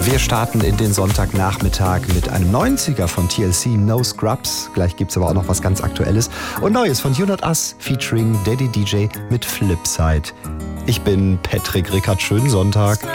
Wir starten in den Sonntagnachmittag mit einem 90er von TLC, No Scrubs. Gleich gibt's aber auch noch was ganz Aktuelles. Und Neues von You Not Us featuring Daddy DJ mit Flipside. Ich bin Patrick Rickard. Schönen Sonntag.